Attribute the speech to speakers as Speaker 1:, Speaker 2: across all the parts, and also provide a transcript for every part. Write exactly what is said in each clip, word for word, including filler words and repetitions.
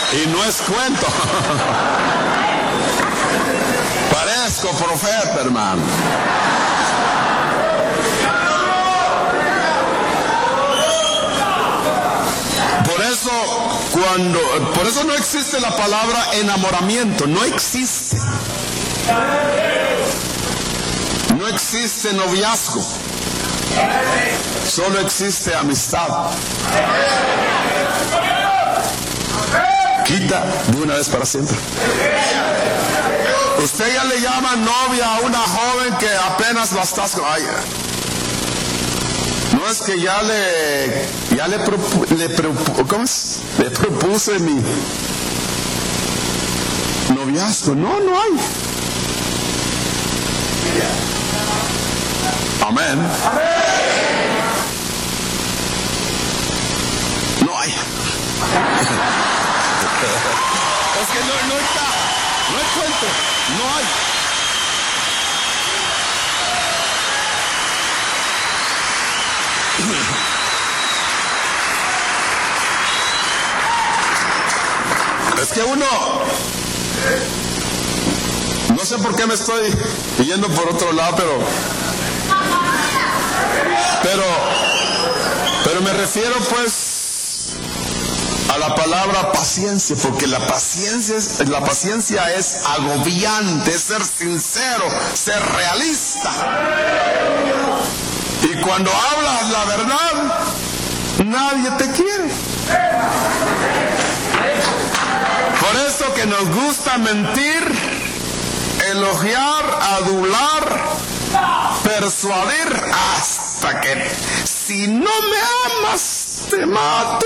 Speaker 1: Y no es cuento. Parezco profeta, hermano. Por eso, cuando, por eso no existe la palabra enamoramiento, no existe. No existe noviazgo. Solo existe amistad. Quita de una vez para siempre. Usted ya le llama novia a una joven que apenas la estás... Ay, no es que ya le... Ya le, propu, le, propu, ¿cómo es? Le propuse mi noviazgo. No, no hay. Amén. No hay. Es que no, no está. No hay cuento. No hay. Es que uno, no sé por qué me estoy yendo por otro lado, pero pero pero me refiero pues a la palabra paciencia, porque la paciencia es, la paciencia es agobiante, es ser sincero, ser realista. Y cuando hablas la verdad, nadie te quiere. Por eso que nos gusta mentir, elogiar, adular, persuadir, hasta que si no me amas, te mato.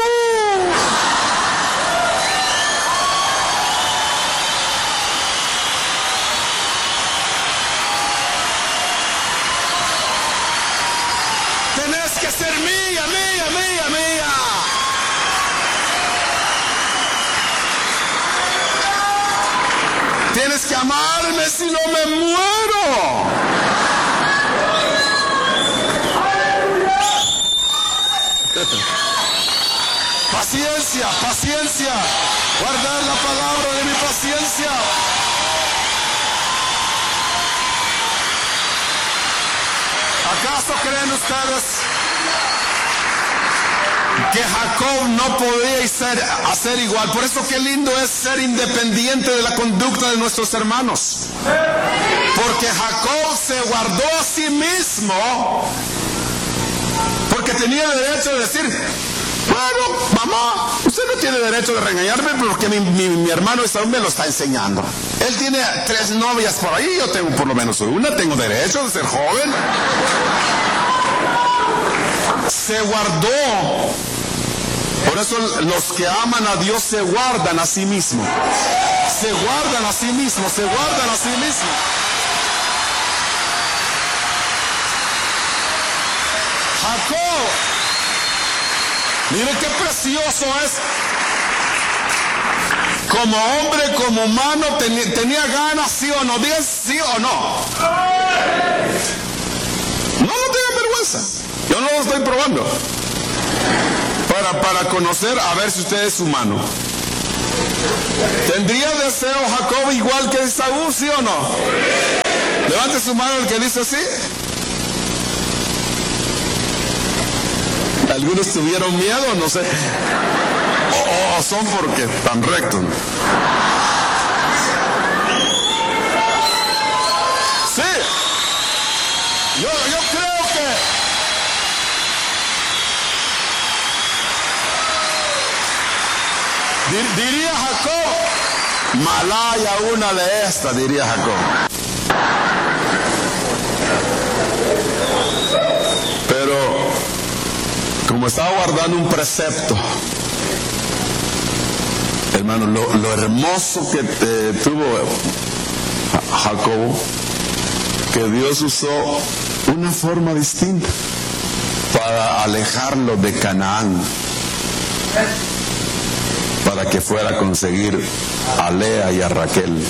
Speaker 1: Tenés que ser mía, mía, mía, mía. Tienes que amarme, si no me muero. Paciencia, paciencia. Guardar la palabra de mi paciencia. ¿Acaso creen ustedes que Jacob no podía ser, hacer igual? Por eso qué lindo es ser independiente de la conducta de nuestros hermanos. Porque Jacob se guardó a sí mismo, porque tenía derecho de decir, bueno, mamá, usted no tiene derecho de regañarme porque mi, mi, mi hermano Esaú me lo está enseñando. Él tiene tres novias por ahí, yo tengo por lo menos una, tengo derecho de ser joven. Se guardó. Por eso los que aman a Dios se guardan a sí mismos. Se guardan a sí mismos, se guardan a sí mismos. Jacob, mire qué precioso es. Como hombre, como humano, tenía, tenía ganas, sí o no. Digan sí o no. No, no tengan vergüenza. Yo no lo estoy probando. Para, para conocer, a ver si usted es humano. ¿Tendría deseo Jacob igual que Esaú, sí o no? Levante su mano el que dice sí. Algunos tuvieron miedo, no sé. O, o son porque tan rectos. Sí. Yo, yo creo que diría Jacob, malaya una de estas, diría Jacob. Pero como estaba guardando un precepto, hermano, lo, lo hermoso que eh, tuvo Jacob, que Dios usó una forma distinta para alejarlo de Canaán, para que fuera a conseguir a Lea y a Raquel.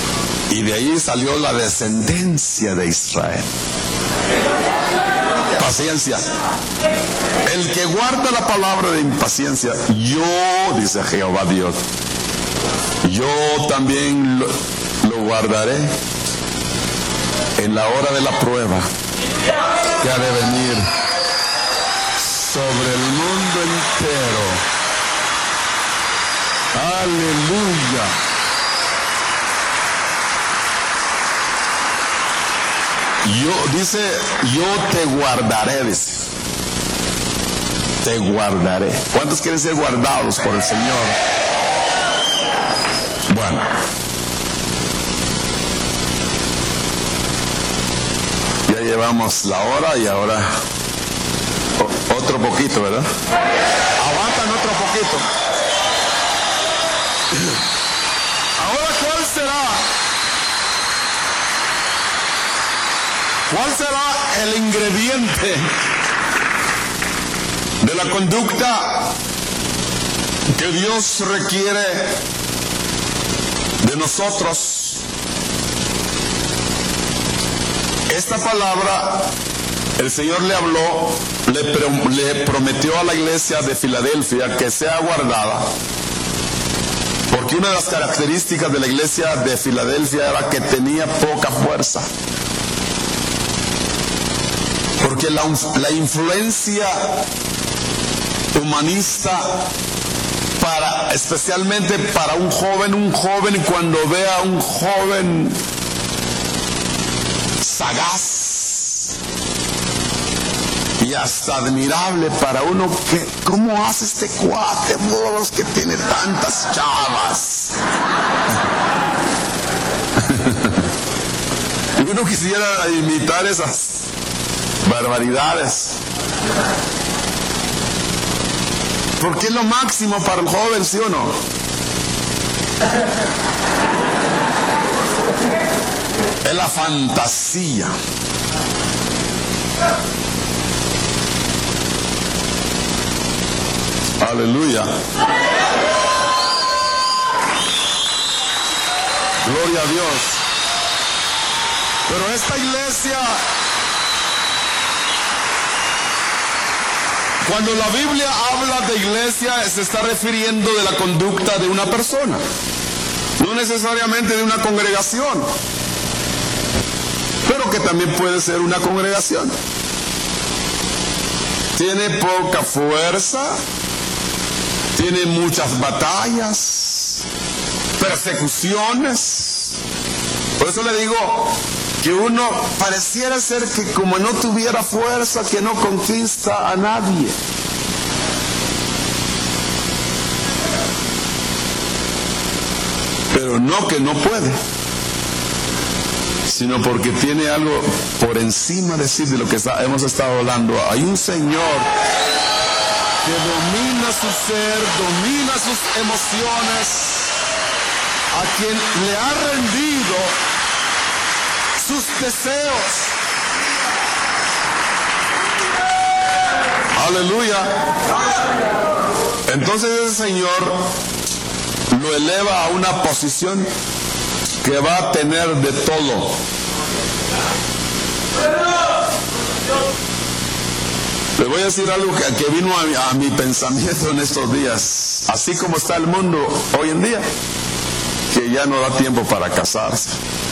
Speaker 1: Y de ahí salió la descendencia de Israel. paciencia. El que guarda la palabra de mi paciencia, yo, dice Jehová Dios, yo también lo, lo guardaré en la hora de la prueba que ha de venir sobre el mundo entero. Aleluya. Yo, dice, yo te guardaré, dice. Te guardaré. ¿Cuántos quieren ser guardados por el Señor? Bueno. Ya llevamos la hora y ahora o, otro poquito, ¿verdad? Aguantan otro poquito. Ahora, ¿cuál será? ¿Cuál será el ingrediente de la conducta que Dios requiere de nosotros? Esta palabra el Señor le habló, le, le prometió a la iglesia de Filadelfia que sea guardada, porque una de las características de la iglesia de Filadelfia era que tenía poca fuerza. Porque la, la influencia humanista, para, especialmente para un joven, un joven cuando vea a un joven sagaz y hasta admirable para uno, que ¿cómo hace este cuate, modos que tiene tantas chavas? Y uno quisiera imitar esas barbaridades, porque es lo máximo para el joven, ¿sí o no? Es la fantasía. Aleluya. Gloria a Dios. Pero esta iglesia, cuando la Biblia habla de iglesia, se está refiriendo de la conducta de una persona, no necesariamente de una congregación, pero que también puede ser una congregación. Tiene poca fuerza, tiene muchas batallas, persecuciones. Por eso le digo que uno pareciera ser que como no tuviera fuerza, que no conquista a nadie. Pero no que no puede, sino porque tiene algo por encima de sí, de lo que está, hemos estado hablando. Hay un Señor que domina su ser, domina sus emociones, a quien le ha rendido sus deseos. Aleluya. Entonces ese Señor lo eleva a una posición que va a tener de todo. Le voy a decir algo que, que vino a mi, a mi pensamiento en estos días. Así como está el mundo hoy en día, que ya no da tiempo para casarse.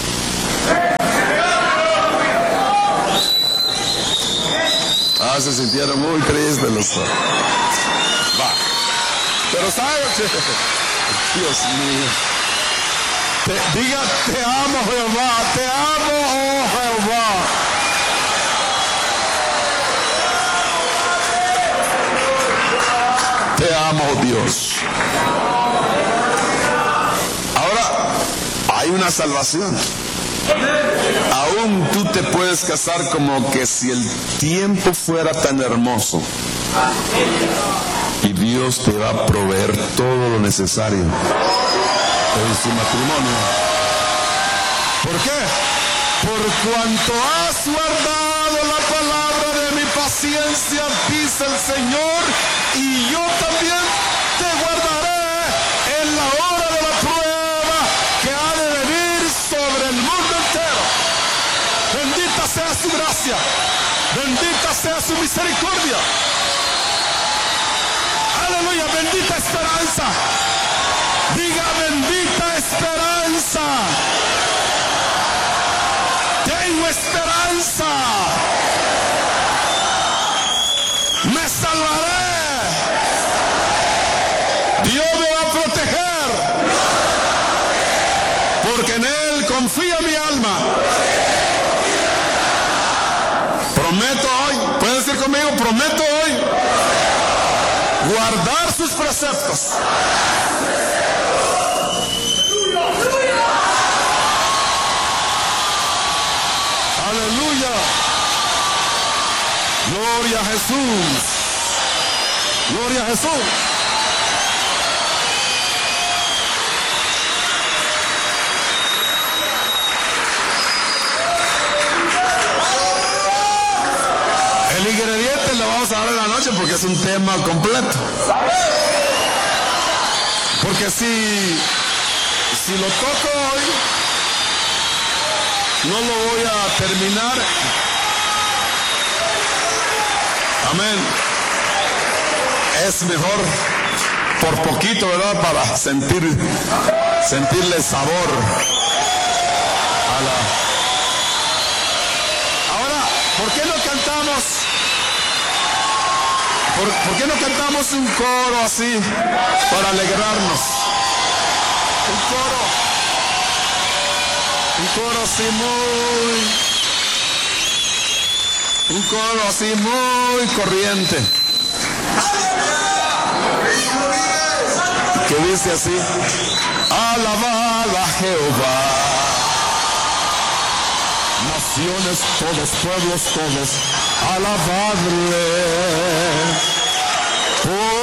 Speaker 1: Ah, se sintieron muy tristes los dos. Va. Pero ¿sabes? Dios mío. Te, diga, te amo, Jehová. Te amo, oh Jehová. Te amo, Dios. Ahora, hay una salvación. Aún tú te puedes casar como que si el tiempo fuera tan hermoso. Y Dios te va a proveer todo lo necesario en su matrimonio. ¿Por qué? Por cuanto has guardado la palabra de mi paciencia, dice el Señor, y yo también te guardaré en la hora de la prueba que ha de venir sobre el mundo entero. Bendita sea su gracia, bendita sea a su misericordia. Aleluya, bendita esperanza. Diga bendita esperanza. Tengo esperanza. Me salvaré. Dios me va a proteger. Porque en Él confía mi alma. Prometo hoy, pueden decir conmigo, prometo hoy guardar sus preceptos. Aleluya. Gloria a Jesús. Gloria a Jesús. El ingrediente lo vamos a dar en la noche porque es un tema completo. Porque si, si lo toco hoy, no lo voy a terminar. Amén. Es mejor por poquito, ¿verdad? Para sentir, sentirle sabor a la... Ahora, ¿por qué no cantamos? ¿Por, ¿Por qué no cantamos un coro así para alegrarnos? Un coro. Un coro así muy... Un coro así muy corriente. Que dice así: alabad a Jehová, naciones, todos, pueblos, todos, alabadle.